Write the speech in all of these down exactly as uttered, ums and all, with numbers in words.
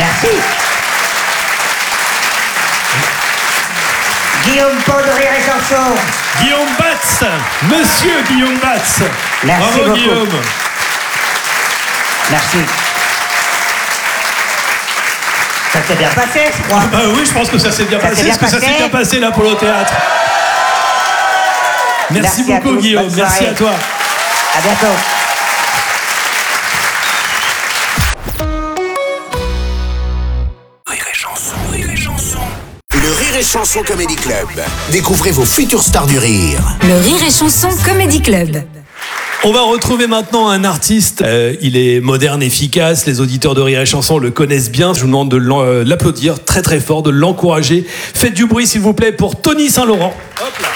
Merci. Guillaume Pau de Rire et Chanson. Guillaume Batz, monsieur Guillaume Batz. Merci Bravo beaucoup. Guillaume. Merci. Ça s'est bien passé, je crois. Ah bah oui, je pense que ça s'est bien Ça passé. s'est bien Est-ce que ça passé s'est bien passé là pour le théâtre? Merci, Merci à beaucoup tous, Guillaume, bonne merci soirée. à toi. À bientôt. Rire et chanson, rire et chanson. Le Rire et Chanson Comedy Club. Découvrez vos futures stars du rire. Le Rire et Chanson Comedy Club. On va retrouver maintenant un artiste. Euh, il est moderne, efficace. Les auditeurs de Rire et Chanson le connaissent bien. Je vous demande de l'en- euh, l'applaudir très très fort, de l'encourager. Faites du bruit s'il vous plaît pour Tony Saint-Laurent. Hop là.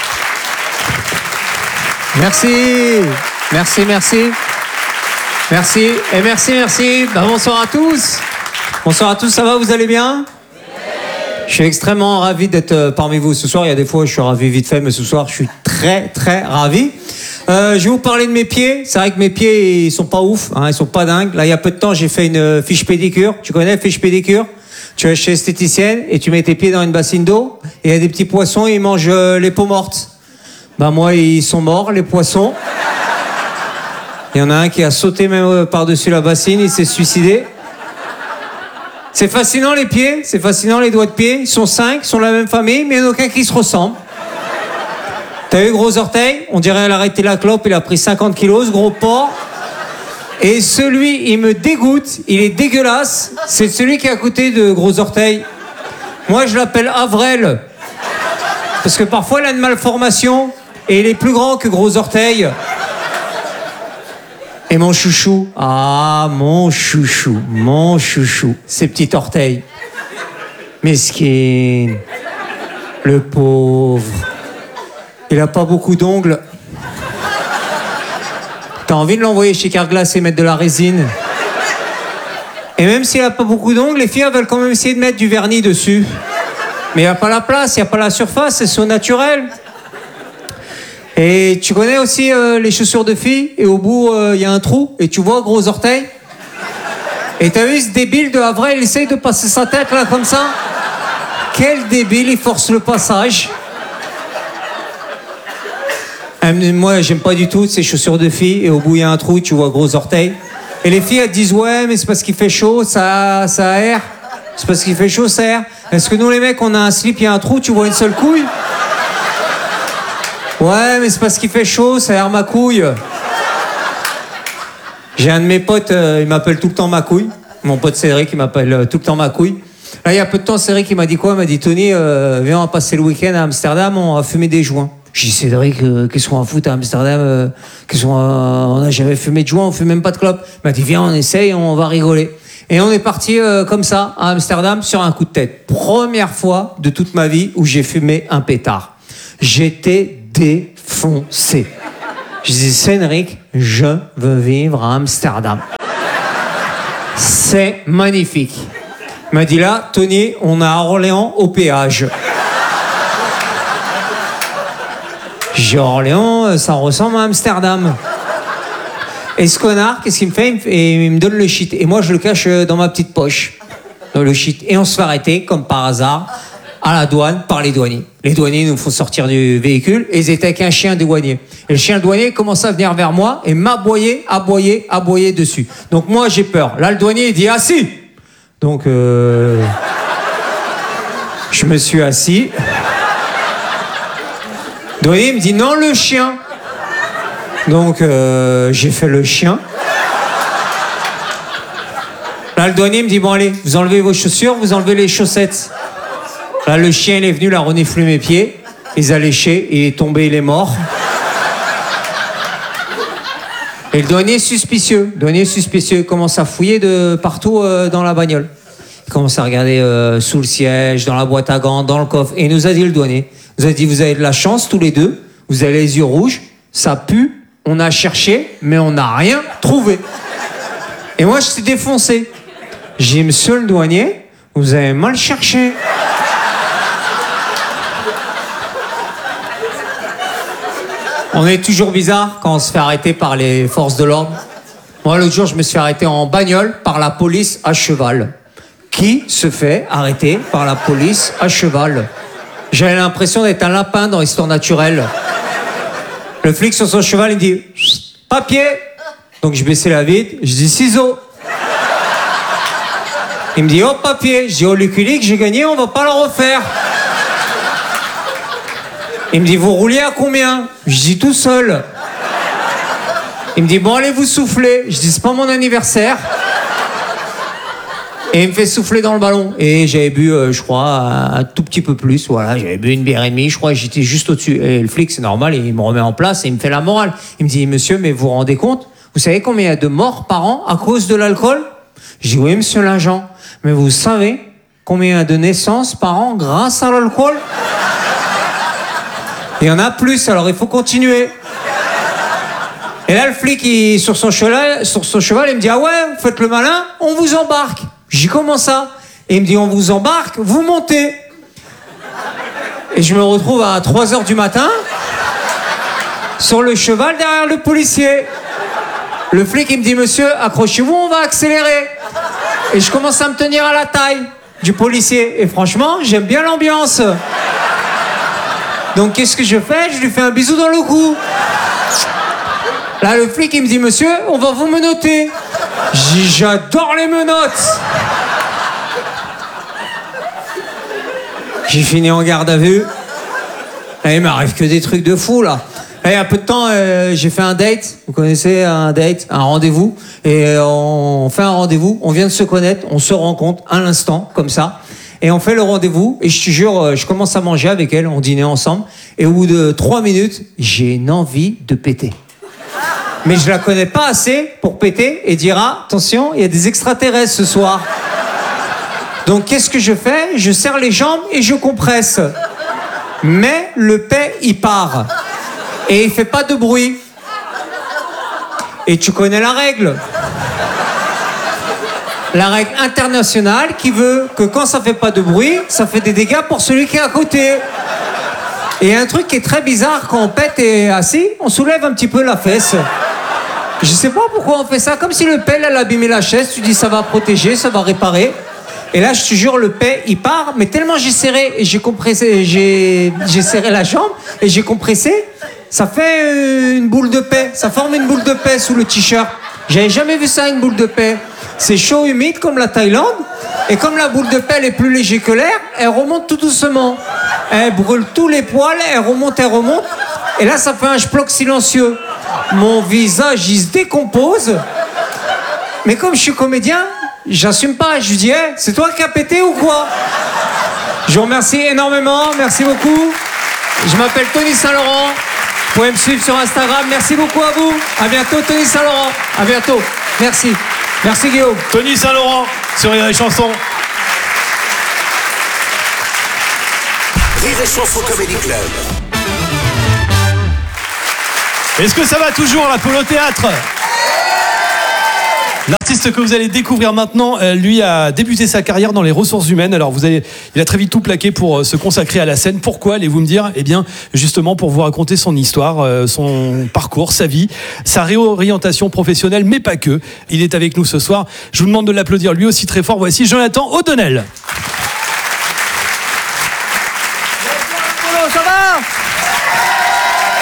Merci, merci, merci. Merci, et merci, merci. Ben, bonsoir à tous. Bonsoir à tous, ça va, vous allez bien? Je suis extrêmement ravi d'être euh, parmi vous ce soir. Il y a des fois, je suis ravi vite fait, mais ce soir, je suis très, très ravi. Euh, je vais vous parler de mes pieds. C'est vrai que mes pieds, ils sont pas ouf, hein, ils sont pas dingues. Là, il y a peu de temps, j'ai fait une euh, fiche pédicure. Tu connais fiche pédicure? Tu vas chez l'esthéticienne et tu mets tes pieds dans une bassine d'eau et il y a des petits poissons, ils mangent euh, les peaux mortes. Ben moi, ils sont morts, les poissons. Il y en a un qui a sauté même euh, par-dessus la bassine, il s'est suicidé. C'est fascinant les pieds, c'est fascinant les doigts de pied. Ils sont cinq, ils sont de la même famille, mais il n'y en a aucun qui se ressemble. T'as vu gros orteil? On dirait qu'elle a arrêté la clope, il a pris cinquante kilos, ce gros porc. Et celui, il me dégoûte, il est dégueulasse. C'est celui qui est à côté de gros orteil. Moi, je l'appelle Avrel. Parce que parfois, il a une malformation et il est plus grand que gros orteil. Et mon chouchou, ah, mon chouchou, mon chouchou, ses petits orteils. Mesquin, le pauvre. Il a pas beaucoup d'ongles. T'as envie de l'envoyer chez Carglass et mettre de la résine. Et même s'il a pas beaucoup d'ongles, les filles elles veulent quand même essayer de mettre du vernis dessus. Mais il n'y a pas la place, il n'y a pas la surface, c'est au naturel. Et tu connais aussi euh, les chaussures de filles, et au bout, il euh, y a un trou, et tu vois, gros orteil. Et t'as vu ce débile de Avril, il essaye de passer sa tête là, comme ça. Quel débile, il force le passage. Euh, moi, j'aime pas du tout ces chaussures de filles, et au bout, il y a un trou, tu vois, gros orteil. Et les filles, elles disent, ouais, mais c'est parce qu'il fait chaud, ça, ça aère. C'est parce qu'il fait chaud, ça aère. Est-ce que nous, les mecs, on a un slip, il y a un trou, tu vois une seule couille? Ouais, mais c'est parce qu'il fait chaud, ça aère ma couille. J'ai un de mes potes, euh, il m'appelle tout le temps ma couille. Mon pote Cédric, il m'appelle euh, tout le temps ma couille. Là, il y a peu de temps, Cédric, il m'a dit quoi? Il m'a dit, Tony, euh, viens, on va passer le week-end à Amsterdam, on va fumer des joints. J'ai dit, Cédric, euh, qu'est-ce qu'on va foutre à Amsterdam euh, qu'est-ce qu'on va... On n'a jamais fumé de joints, on fume même pas de clope. Il m'a dit, viens, on essaye, on va rigoler. Et on est parti euh, comme ça, à Amsterdam, sur un coup de tête. Première fois de toute ma vie où j'ai fumé un pétard. J'étais défoncé. Je dis, Cédric, je veux vivre à Amsterdam. C'est magnifique. Il m'a dit là, Tony, on est à Orléans au péage. J'ai Orléans, ça ressemble à Amsterdam. Et ce connard, qu'est-ce qu'il me fait? Il me, fait, il me donne le shit. Et moi, je le cache dans ma petite poche. Dans le shit. Et on se fait arrêter, comme par hasard, à la douane, par les douaniers. Les douaniers nous font sortir du véhicule et ils étaient avec un chien douanier. Et le chien douanier commence à venir vers moi et m'aboyer, aboyer, aboyer dessus. Donc moi, j'ai peur. Là, le douanier, il dit « Assis !» Donc, euh... je me suis assis. Le douanier me dit « Non, le chien !» Donc, euh, j'ai fait le chien. Là, le douanier me dit, bon, allez, vous enlevez vos chaussures, vous enlevez les chaussettes. Là, le chien, il est venu, il a reniflé mes pieds. Il a léché, il est tombé, il est mort. Et le douanier suspicieux, le douanier suspicieux, il commence à fouiller de partout euh, dans la bagnole. Il commence à regarder euh, sous le siège, dans la boîte à gants, dans le coffre. Et il nous a dit, le douanier, il nous a dit, vous avez de la chance tous les deux, vous avez les yeux rouges, ça pue. On a cherché, mais on n'a rien trouvé. Et moi, je suis défoncé. J'ai dit, monsieur le douanier, vous avez mal cherché. On est toujours bizarre quand on se fait arrêter par les forces de l'ordre. Moi, l'autre jour, je me suis fait arrêter en bagnole par la police à cheval. qui se fait arrêter par la police à cheval. J'avais l'impression d'être un lapin dans Histoire naturelle. Le flic sur son cheval, il dit « Papier !» Donc je baissais la vitre, je dis « Ciseaux !» Il me dit « Oh, papier !» Je dis « Oh, Lucky Luke, j'ai gagné, on va pas le refaire !» Il me dit « Vous rouliez à combien ?» Je dis « Tout seul !» Il me dit « Bon, allez vous souffler !» Je dis « C'est pas mon anniversaire !» Et il me fait souffler dans le ballon. Et j'avais bu, euh, je crois, un tout petit peu plus. Voilà, j'avais bu une bière et demie, je crois, et j'étais juste au-dessus. Et le flic, c'est normal, il me remet en place et il me fait la morale. Il me dit « Monsieur, mais vous vous rendez compte ? Vous savez combien il y a de morts par an à cause de l'alcool ?» Je dis « Oui, monsieur l'agent. Mais vous savez combien il y a de naissances par an grâce à l'alcool ? Il y en a plus, alors il faut continuer. » Et là, le flic, il, sur, son cheval, sur son cheval, il me dit « Ah ouais, vous faites le malin, on vous embarque. » Je dis « Comment ça ?» Et il me dit « On vous embarque, vous montez. » Et je me retrouve à trois heures du matin, sur le cheval derrière le policier. Le flic, il me dit « Monsieur, accrochez-vous, on va accélérer. » Et je commence à me tenir à la taille du policier. Et franchement, j'aime bien l'ambiance. Donc qu'est-ce que je fais ? Je lui fais un bisou dans le cou. Là, le flic, il me dit « Monsieur, on va vous menotter. » Je dis « J'adore les menottes. » J'ai fini en garde à vue. Et il m'arrive que des trucs de fou, là. Et il y a peu de temps, euh, j'ai fait un date. Vous connaissez un date, un rendez-vous. Et euh, on fait un rendez-vous, on vient de se connaître, on se rencontre à l'instant, comme ça. Et on fait le rendez-vous, et je te jure, je commence à manger avec elle, on dînait ensemble. Et au bout de trois minutes, j'ai une envie de péter. Mais je la connais pas assez pour péter et dire « Ah, attention, il y a des extraterrestres ce soir. » Donc qu'est-ce que je fais ? Je serre les jambes et je compresse. Mais le paix, il part. Et il fait pas de bruit. Et tu connais la règle. La règle internationale qui veut que quand ça fait pas de bruit, ça fait des dégâts pour celui qui est à côté. Et un truc qui est très bizarre, quand on pète et assis, on soulève un petit peu la fesse. Je sais pas pourquoi on fait ça, comme si le pelle elle abîmait la chaise, tu dis ça va protéger, ça va réparer. Et là, je te jure, le paix, il part, mais tellement j'ai serré et j'ai compressé, j'ai, j'ai serré la jambe et j'ai compressé, ça fait une boule de paix, ça forme une boule de paix sous le t-shirt. J'avais jamais vu ça, une boule de paix. C'est chaud, humide comme la Thaïlande, et comme la boule de paix est plus léger que l'air, elle remonte tout doucement. Elle brûle tous les poils, elle remonte, elle remonte, et là, ça fait un schplock silencieux. Mon visage, il se décompose, mais comme je suis comédien, j'assume pas, je lui dis hey, « c'est toi qui as pété ou quoi ?» Je vous remercie énormément, merci beaucoup. Je m'appelle Tony Saint-Laurent. Vous pouvez me suivre sur Instagram. Merci beaucoup à vous. À bientôt, Tony Saint-Laurent. À bientôt. Merci. Merci, Guillaume. Tony Saint-Laurent sur Rire et Chanson. Rire et Chanson Comedy Club. Est-ce que ça va toujours, l'Apollo Théâtre ? L'artiste que vous allez découvrir maintenant, euh, lui a débuté sa carrière dans les ressources humaines. Alors vous allez, il a très vite tout plaqué pour euh, se consacrer à la scène. Pourquoi, allez-vous me dire ? Eh bien, justement pour vous raconter son histoire, euh, son parcours, sa vie, sa réorientation professionnelle, mais pas que. Il est avec nous ce soir. Je vous demande de l'applaudir lui aussi très fort. Voici Jonathan O'Donnell. Ça va ? Hey !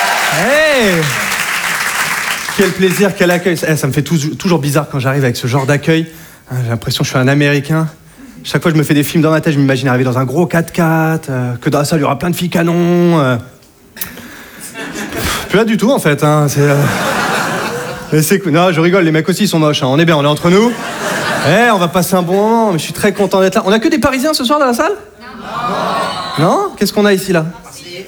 Quel plaisir, quel accueil. Eh, ça me fait toujours, toujours bizarre quand j'arrive avec ce genre d'accueil. J'ai l'impression que je suis un Américain. Chaque fois que je me fais des films dans ma tête, je m'imagine arriver dans un gros quatre-quatre, euh, que dans la salle, il y aura plein de filles canons. Euh... Plus là du tout, en fait. Hein. C'est, euh... mais c'est cool. Non, je rigole, les mecs aussi, ils sont moches. Hein. On est bien, on est entre nous. Eh, on va passer un bon moment, mais je suis très content d'être là. On a que des Parisiens ce soir dans la salle ? Non. Non ? Qu'est-ce qu'on a ici, là ? Marseillais ?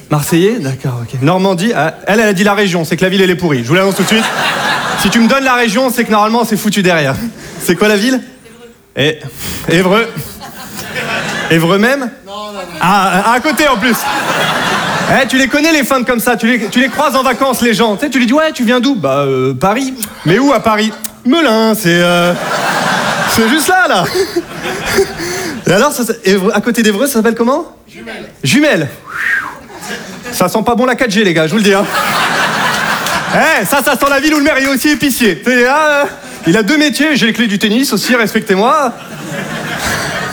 D'accord, ok. Normandie, elle, elle a dit la région, c'est que la ville, elle est pourrie. Je vous l'annonce tout de suite. Si tu me donnes la région, c'est que normalement, c'est foutu derrière. C'est quoi la ville ? Et Évreux. Évreux même ? Non, non, non. Ah, à côté en plus. Eh, tu les connais les fans comme ça, tu les, tu les croises en vacances les gens. Tu sais, tu lui dis ouais, tu viens d'où ? Bah, euh, Paris. Mais où à Paris ? Melun, c'est... Euh, c'est juste là, là. Et alors, ça, Évreux, à côté d'Évreux, ça s'appelle comment ? Jumelles. Jumelles. Ça sent pas bon la quatre G, les gars, je vous le dis. Hein. Eh, ça, ça sent la ville où le maire est aussi épicier. Là, euh, il a deux métiers, j'ai les clés du tennis aussi, respectez-moi.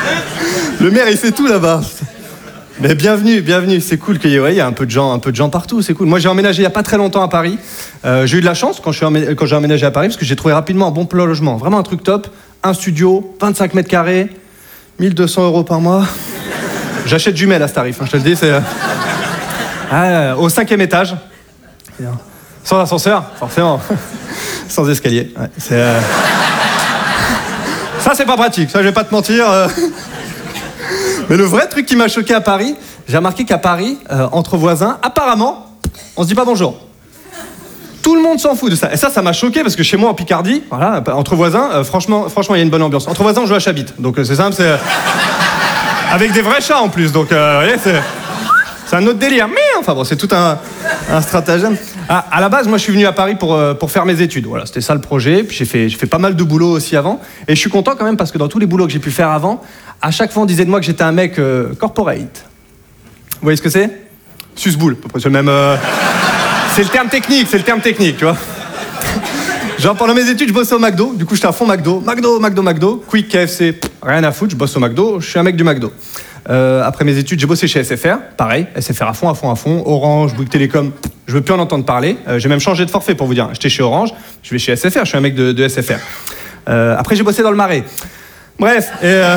Le maire, il fait tout là-bas. Mais bienvenue, bienvenue. C'est cool qu'il y ait ouais, il y a un peu de gens, un peu de gens partout. C'est cool. Moi, j'ai emménagé il y a pas très longtemps à Paris. Euh, j'ai eu de la chance quand je suis emmé- quand j'ai emménagé à Paris parce que j'ai trouvé rapidement un bon plan logement. Vraiment un truc top. Un studio, vingt-cinq mètres carrés, mille deux cents euros par mois. J'achète jumelles à ce tarif. Hein, je te le dis, c'est euh... ah, au cinquième étage. Sans ascenseur, forcément. Sans escalier. Ouais, c'est, euh... Ça, c'est pas pratique. Ça, je vais pas te mentir. Euh... Mais le vrai truc qui m'a choqué à Paris, j'ai remarqué qu'à Paris, euh, entre voisins, apparemment, on se dit pas bonjour. Tout le monde s'en fout de ça. Et ça, ça m'a choqué parce que chez moi en Picardie, voilà, entre voisins, euh, franchement, franchement, il y a une bonne ambiance. Entre voisins, on joue à chabite. Donc euh, c'est simple, c'est... Euh... Avec des vrais chats en plus. Donc, euh, vous voyez, c'est... C'est un autre délire. Mais enfin bon, c'est tout un, un stratagème. Ah, à la base, moi, je suis venu à Paris pour, euh, pour faire mes études. Voilà, c'était ça le projet. Puis j'ai fait, j'ai fait pas mal de boulot aussi avant. Et je suis content quand même parce que dans tous les boulots que j'ai pu faire avant, à chaque fois, on disait de moi que j'étais un mec euh, corporate. Vous voyez ce que c'est? Susboule, à peu près. C'est le même... Euh... C'est le terme technique, c'est le terme technique, tu vois. Genre, pendant mes études, je bossais au McDo. Du coup, j'étais à fond McDo. McDo, McDo, McDo. Quick, K F C, pff, rien à foutre. Je bosse au McDo. Je suis un mec du McDo. Euh, après mes études, j'ai bossé chez S F R. Pareil, S F R à fond, à fond, à fond. Orange, Bouygues Télécom. Je veux plus en entendre parler. Euh, j'ai même changé de forfait pour vous dire. J'étais chez Orange. Je vais chez S F R. Je suis un mec de, de S F R. Euh, après, j'ai bossé dans le Marais. Bref. Et euh...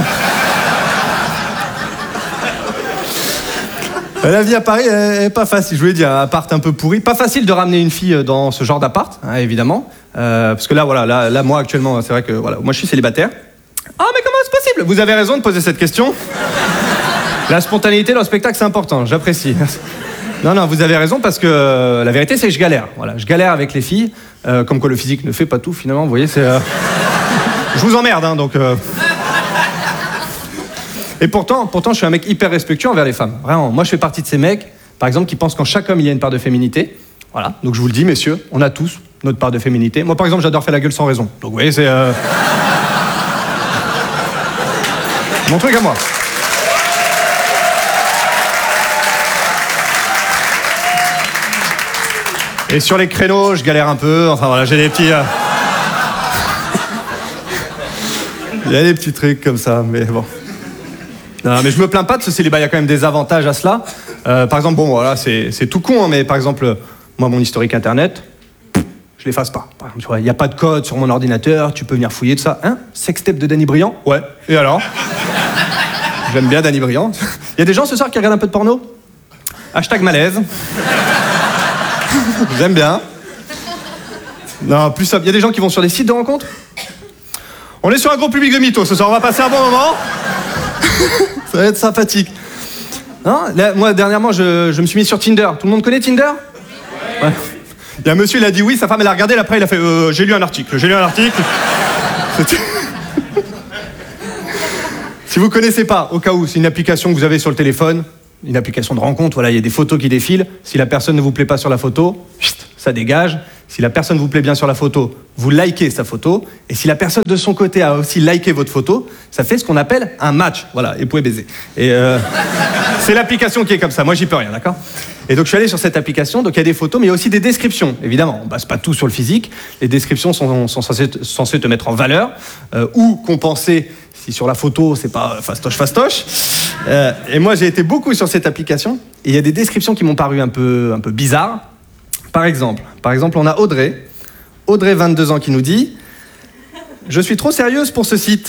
La vie à Paris est pas facile, je voulais dire, un appart un peu pourri. Pas facile de ramener une fille dans ce genre d'appart, hein, évidemment. Euh, parce que là, voilà, là, là, moi, actuellement, c'est vrai que, voilà, moi, je suis célibataire. Ah, mais comment c'est possible? Vous avez raison de poser cette question. La spontanéité dans le spectacle, c'est important, j'apprécie. Non, non, vous avez raison, parce que euh, la vérité, c'est que je galère. Voilà, je galère avec les filles, euh, comme quoi le physique ne fait pas tout, finalement, vous voyez, c'est... Euh... Je vous emmerde, hein, donc... Euh... Et pourtant, pourtant, je suis un mec hyper respectueux envers les femmes. Vraiment, moi, je fais partie de ces mecs, par exemple, qui pensent qu'en chaque homme, il y a une part de féminité. Voilà, donc je vous le dis, messieurs, on a tous notre part de féminité. Moi, par exemple, j'adore faire la gueule sans raison. Donc, vous voyez, c'est... Euh... mon truc à moi. Et sur les créneaux, je galère un peu. Enfin, voilà, j'ai des petits... Euh... Il y a des petits trucs comme ça, mais bon... Non, mais je me plains pas de ce célibat, il y a quand même des avantages à cela. Euh, par exemple, bon, voilà, c'est, c'est tout con, hein, mais par exemple, moi, mon historique internet, je l'efface pas. Par exemple, tu vois, il n'y a pas de code sur mon ordinateur, tu peux venir fouiller de ça. Hein? Sextape de Danny Briand? Ouais. Et alors? J'aime bien Danny Briand. Il y a des gens ce soir qui regardent un peu de porno? Hashtag malaise. J'aime bien. Non, plus ça. Il y a des gens qui vont sur des sites de rencontres? On est sur un gros public de mythos ce soir, on va passer un bon moment. Ça va être sympathique. Non, là, moi, dernièrement, je, je me suis mis sur Tinder. Tout le monde connaît Tinder? Ouais. Il y a un monsieur, il a dit oui, sa femme, elle a regardé, après, il a fait euh, j'ai lu un article, j'ai lu un article. Si vous connaissez pas, au cas où, c'est une application que vous avez sur le téléphone, une application de rencontre, voilà, il y a des photos qui défilent. Si la personne ne vous plaît pas sur la photo, ça dégage. Si la personne vous plaît bien sur la photo, vous likez sa photo. Et si la personne de son côté a aussi liké votre photo, ça fait ce qu'on appelle un match. Voilà, et vous pouvez baiser. Et euh, c'est l'application qui est comme ça. Moi, j'y peux rien, d'accord? Et donc, je suis allé sur cette application. Donc, il y a des photos, mais il y a aussi des descriptions. Évidemment, on ne base pas tout sur le physique. Les descriptions sont, sont censées, censées te mettre en valeur euh, ou compenser si sur la photo, c'est pas fastoche, fastoche. Euh, et moi, j'ai été beaucoup sur cette application. Et il y a des descriptions qui m'ont paru un peu, un peu bizarres. Par exemple, par exemple, on a Audrey, Audrey, vingt-deux ans, qui nous dit « Je suis trop sérieuse pour ce site. »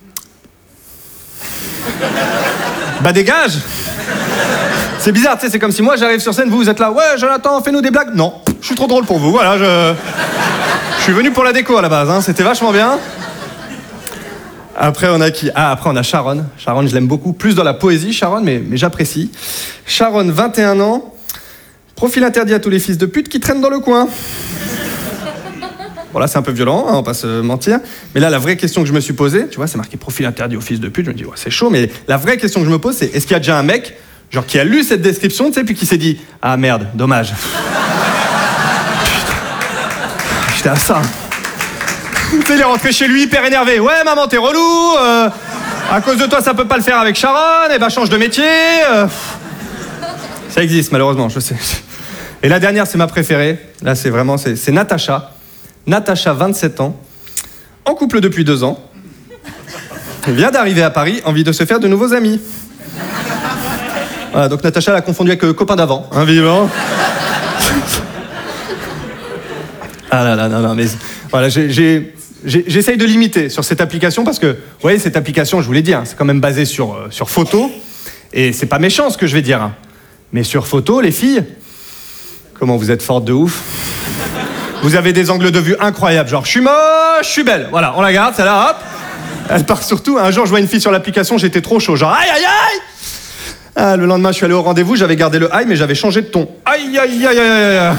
Bah dégage. C'est bizarre, tu sais, c'est comme si moi j'arrive sur scène, vous, vous êtes là « Ouais, Jonathan, fais-nous des blagues. » Non, je suis trop drôle pour vous, voilà, je... Je suis venu pour la déco à la base, hein, c'était vachement bien. Après, on a qui? Ah, après, on a Sharon. Sharon, je l'aime beaucoup. Plus dans la poésie, Sharon, mais, mais j'apprécie. Sharon, vingt et un ans. Profil interdit à tous les fils de pute qui traînent dans le coin. Bon, là, c'est un peu violent, hein, on va pas se mentir. Mais là, la vraie question que je me suis posée, tu vois, c'est marqué profil interdit aux fils de pute. Je me dis, ouais, c'est chaud, mais la vraie question que je me pose, c'est est-ce qu'il y a déjà un mec, genre, qui a lu cette description, tu sais, puis qui s'est dit, ah merde, dommage. J'étais à ça. Tu sais, il est rentré chez lui hyper énervé. Ouais, maman, t'es relou. Euh, à cause de toi, ça peut pas le faire avec Sharon. Eh ben, change de métier. Euh, ça existe, malheureusement, je sais. Et la dernière, c'est ma préférée. Là, c'est vraiment, c'est, c'est Natacha. Natacha, vingt-sept ans, en couple depuis deux ans. Elle vient d'arriver à Paris, envie de se faire de nouveaux amis. Voilà, donc Natacha l'a confondu avec euh, copain d'avant, hein, visiblement. Ah là là, non, non, mais voilà, j'ai, j'ai, j'ai, j'essaye de limiter sur cette application parce que, vous voyez, cette application, je vous l'ai dit, hein, c'est quand même basé sur, euh, sur photo. Et c'est pas méchant ce que je vais dire. Hein. Mais sur photo, les filles, comment vous êtes fortes de ouf. Vous avez des angles de vue incroyables, genre je suis moche, je suis belle. Voilà, on la garde, celle-là, hop. Elle part surtout. Un jour, je vois une fille sur l'application, j'étais trop chaud, genre aïe aïe aïe. Ah, le lendemain, je suis allé au rendez-vous, j'avais gardé le aïe, mais j'avais changé de ton. Aïe aïe aïe aïe aïe.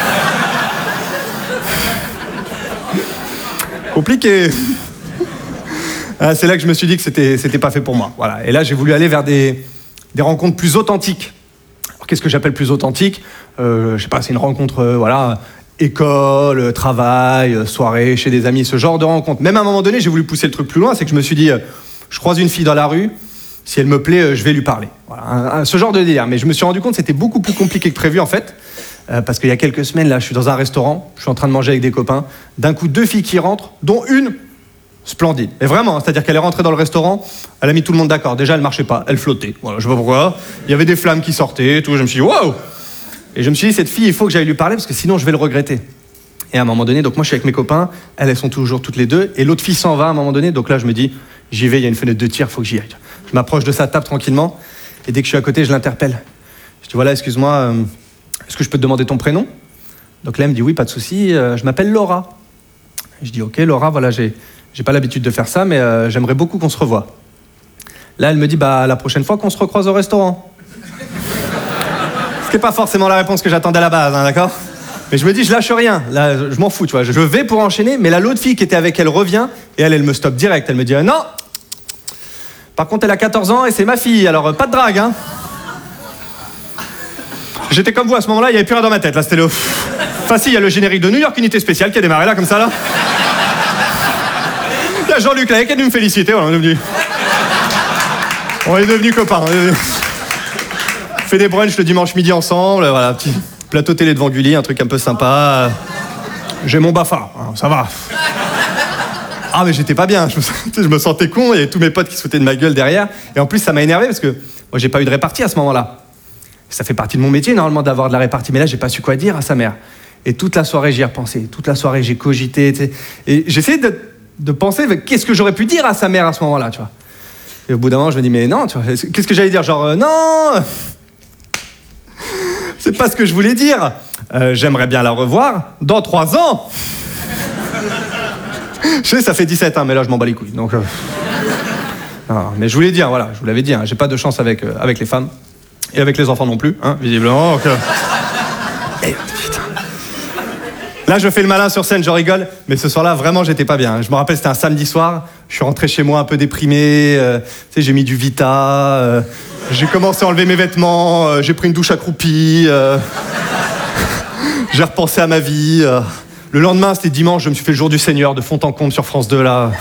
Compliqué. Ah, c'est là que je me suis dit que c'était, c'était pas fait pour moi. Voilà. Et là, j'ai voulu aller vers des, des rencontres plus authentiques. Alors, qu'est-ce que j'appelle plus authentique ? euh, Je sais pas, c'est une rencontre, euh, voilà, école, travail, soirée, chez des amis, ce genre de rencontre. Même à un moment donné, j'ai voulu pousser le truc plus loin, c'est que je me suis dit, euh, je croise une fille dans la rue, si elle me plaît, euh, je vais lui parler. Voilà, un, un, ce genre de délire. Mais je me suis rendu compte que c'était beaucoup plus compliqué que prévu, en fait. Euh, parce qu'il y a quelques semaines, là, je suis dans un restaurant, je suis en train de manger avec des copains. D'un coup, deux filles qui rentrent, dont une splendide. Et vraiment, hein, c'est-à-dire qu'elle est rentrée dans le restaurant, elle a mis tout le monde d'accord. Déjà, elle marchait pas, elle flottait. Voilà, je sais pas pourquoi. Il y avait des flammes qui sortaient, tout. Je me suis dit, waouh! Et je me suis dit, cette fille, il faut que j'aille lui parler parce que sinon, je vais le regretter. Et à un moment donné, donc moi, je suis avec mes copains, elles, elles sont toujours toutes les deux, et l'autre fille s'en va à un moment donné. Donc là, je me dis, j'y vais, il y a une fenêtre de tir, il faut que j'y aille. Je m'approche de sa table tranquillement, et dès que je suis à côté, je l'interpelle. Je dis, voilà, excuse-moi, euh, est-ce que je peux te demander ton prénom ? Donc là, elle me dit, oui, pas de souci, euh, je m'appelle Laura. Je dis, ok, Laura, voilà, j'ai, j'ai pas l'habitude de faire ça, mais euh, j'aimerais beaucoup qu'on se revoie. Là, elle me dit, bah, la prochaine fois qu'on se recroise au restaurant. Ce qui n'est pas forcément la réponse que j'attendais à la base, hein, d'accord ? Mais je me dis, je lâche rien. Là, je m'en fous, tu vois. Je vais pour enchaîner, mais là, l'autre fille qui était avec elle revient, et elle, elle me stoppe direct. Elle me dit, euh, non. Par contre, elle a quatorze ans et c'est ma fille, alors euh, pas de drague, hein. J'étais comme vous à ce moment-là, il n'y avait plus rien dans ma tête, là, c'était le... Enfin si, il y a le générique de New York Unité Spéciale qui a démarré là, comme ça, là. Il y a Jean-Luc Lahaye qui est venu me féliciter, voilà, on est devenu... On est devenus copains. On fait des brunchs le dimanche midi ensemble, voilà, petit plateau télé devant Gulli, un truc un peu sympa. J'ai mon Bafa, hein, ça va. Ah mais j'étais pas bien, je me, je me sentais con, il y avait tous mes potes qui se foutaient de ma gueule derrière. Et en plus ça m'a énervé parce que moi j'ai pas eu de répartie à ce moment-là. Ça fait partie de mon métier normalement d'avoir de la répartie, mais là j'ai pas su quoi dire à sa mère. Et toute la soirée j'y ai repensé, toute la soirée j'ai cogité, t'sais. Et j'essayais de, de penser qu'est-ce que j'aurais pu dire à sa mère à ce moment-là, tu vois. Et au bout d'un moment je me dis mais non, tu vois, qu'est-ce que j'allais dire, genre euh, non, c'est pas ce que je voulais dire. Euh, j'aimerais bien la revoir dans trois ans. Je sais, ça fait dix-sept ans, mais là, je m'en bats les couilles. Donc, euh... non, mais je voulais dire, voilà, je vous l'avais dit, hein, j'ai pas de chance avec, euh, avec les femmes. Et avec les enfants non plus, hein, visiblement. Donc, euh... et, putain. Là, je fais le malin sur scène, je rigole, mais ce soir-là, vraiment, j'étais pas bien. Je me rappelle, c'était un samedi soir, je suis rentré chez moi un peu déprimé, euh, tu sais, j'ai mis du Vita, euh, j'ai commencé à enlever mes vêtements, euh, j'ai pris une douche accroupie, euh... j'ai repensé à ma vie... Euh... Le lendemain, c'était dimanche, je me suis fait le jour du Seigneur de fond en comble sur France deux, là.